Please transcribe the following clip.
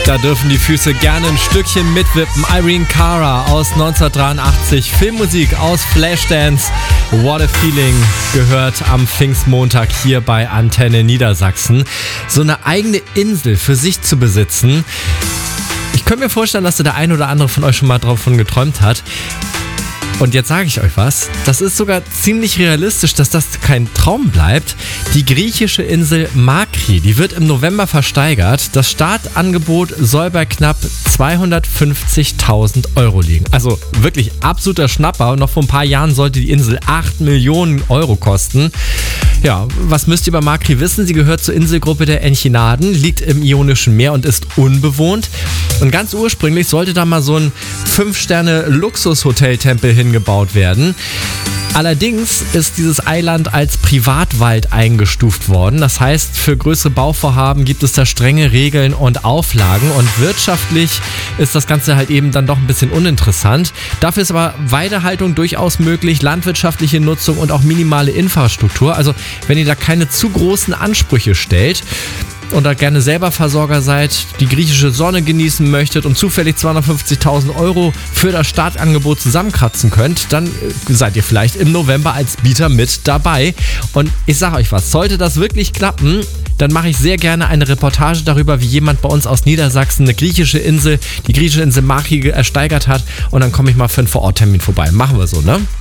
Da dürfen die Füße gerne ein Stückchen mitwippen. Irene Cara aus 1983, Filmmusik aus Flashdance. What a Feeling gehört am Pfingstmontag hier bei Antenne Niedersachsen. So eine eigene Insel für sich zu besitzen. Ich könnte mir vorstellen, dass der ein oder andere von euch schon mal davon geträumt hat. Und jetzt sage ich euch was, das ist sogar ziemlich realistisch, dass das kein Traum bleibt. Die griechische Insel Makri, die wird im November versteigert. Das Startangebot soll bei knapp 250.000 Euro liegen. Also wirklich absoluter Schnapper. Und noch vor ein paar Jahren sollte die Insel 8 Millionen Euro kosten. Ja, was müsst ihr über Makri wissen? Sie gehört zur Inselgruppe der Enchinaden, liegt im Ionischen Meer und ist unbewohnt. Und ganz ursprünglich sollte da mal so ein 5-Sterne-Luxus-Hoteltempel hingebaut werden. Allerdings ist dieses Eiland als Privatwald eingestuft worden. Das heißt, für größere Bauvorhaben gibt es da strenge Regeln und Auflagen. Und wirtschaftlich ist das Ganze halt eben dann doch ein bisschen uninteressant. Dafür ist aber Weidehaltung durchaus möglich, landwirtschaftliche Nutzung und auch minimale Infrastruktur. Also wenn ihr da keine zu großen Ansprüche stellt und da gerne selber Versorger seid, die griechische Sonne genießen möchtet und zufällig 250.000 Euro für das Startangebot zusammenkratzen könnt, dann seid ihr vielleicht im November als Bieter mit dabei. Und ich sage euch was, sollte das wirklich klappen, dann mache ich sehr gerne eine Reportage darüber, wie jemand bei uns aus Niedersachsen eine griechische Insel, die griechische Insel Makri ersteigert hat, und dann komme ich mal für einen Vororttermin vorbei. Machen wir so, ne?